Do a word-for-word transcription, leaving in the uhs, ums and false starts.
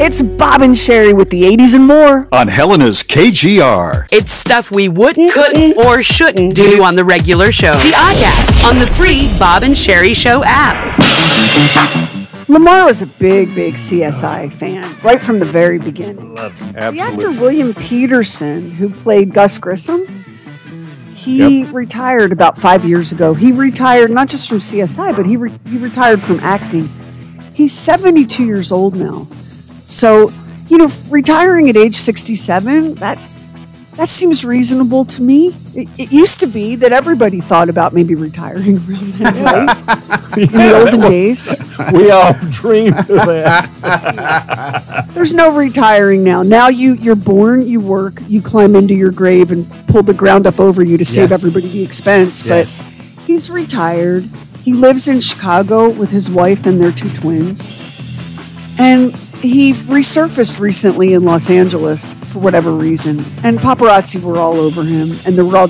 It's Bob and Sherry with the eighties and more on Helena's K G R. It's stuff we wouldn't, couldn't, or shouldn't do on the regular show. The Oddcast on the free Bob and Sherry Show app. Lamar was a big, big C S I fan right from the very beginning. Love it. The actor William Peterson, who played Gus Grissom, he yep. retired about five years ago. He retired not just from C S I, but he re- he retired from acting. He's seventy-two years old now. So, you know, retiring at age sixty-seven, that that seems reasonable to me. It, it used to be that everybody thought about maybe retiring around that way in the olden days. We all dreamed of that. There's no retiring now. Now you, you're born, you work, you climb into your grave and pull the ground up over you to save yes. everybody the expense. Yes. But he's retired. He lives in Chicago with his wife and their two twins. And he resurfaced recently in Los Angeles for whatever reason. And paparazzi were all over him. And there were all